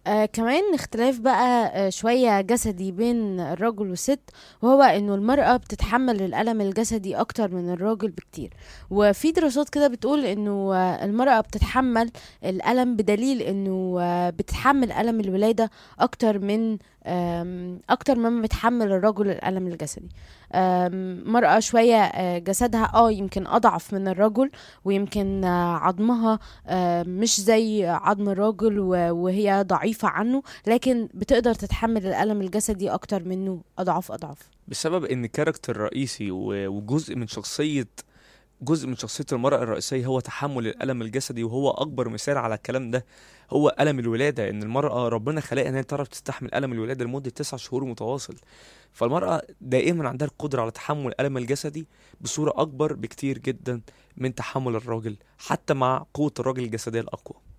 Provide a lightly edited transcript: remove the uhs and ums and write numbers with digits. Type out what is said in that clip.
كمان اختلاف بقى شوية جسدي بين الرجل والست، وهو انه المرأة بتتحمل الألم الجسدي اكتر من الراجل بكتير. وفي دراسات كده بتقول انه المرأة بتتحمل الألم بدليل انه بتتحمل ألم الولادة اكتر من اكتر مما بتحمل الرجل الألم الجسدي. مرأة شوية جسدها يمكن اضعف من الرجل، ويمكن عظمها مش زي عظم الراجل وهي ضعيفة عنه، لكن بتقدر تتحمل الألم الجسدي أكتر منه أضعاف أضعاف. بسبب ان كاركتر رئيسي جزء من شخصية المرأة الرئيسية هو تحمل الألم الجسدي. وهو أكبر مثال على الكلام ده هو ألم الولادة، إن المرأة ربنا خلقها إن هي تعرف تستحمل ألم الولادة لمدة 9 شهور متواصل. فالمرأة دائما عندها القدرة على تحمل الألم الجسدي بصورة أكبر بكتير جدا من تحمل الراجل، حتى مع قوة الراجل الجسدية الأقوى.